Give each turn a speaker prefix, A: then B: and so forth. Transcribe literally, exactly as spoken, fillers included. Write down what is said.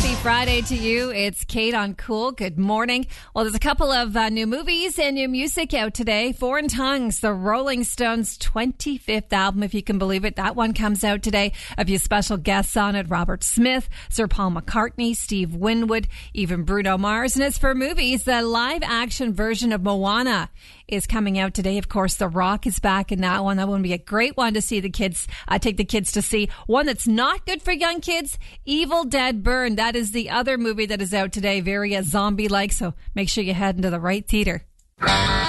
A: Happy Friday to you. It's Kate on Cool. Good morning. Well, there's a couple of uh, new movies and new music out today. Foreign Tongues, the Rolling Stones' twenty-fifth album, if you can believe it. That one comes out today. A few special guests on it. Robert Smith, Sir Paul McCartney, Steve Winwood, even Bruno Mars. And as for movies, the live-action version of Moana is coming out today. Of course, The Rock is back in that one. That would be a great one to see the kids, uh, take the kids to see. One that's not good for young kids, Evil Dead Burn. That is the other movie that is out today. Very uh, zombie-like, so make sure you head into the right theater.